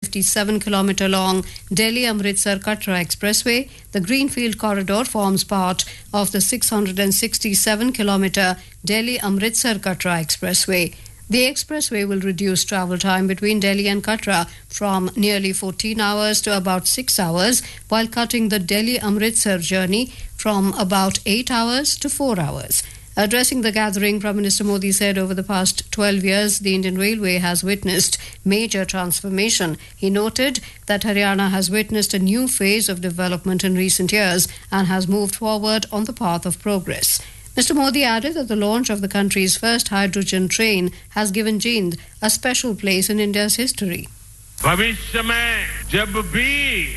657-kilometre-long Delhi-Amritsar-Katra Expressway. The Greenfield Corridor forms part of the 667-kilometre Delhi-Amritsar-Katra Expressway. The expressway will reduce travel time between Delhi and Katra from nearly 14 hours to about 6 hours, while cutting the Delhi-Amritsar journey from about 8 hours to 4 hours. Addressing the gathering, Prime Minister Modi said over the past 12 years, the Indian Railway has witnessed major transformation. He noted that Haryana has witnessed a new phase of development in recent years and has moved forward on the path of progress. Mr. Modi added that the launch of the country's first hydrogen train has given Jind a special place in India's history. भविष्य में जब भी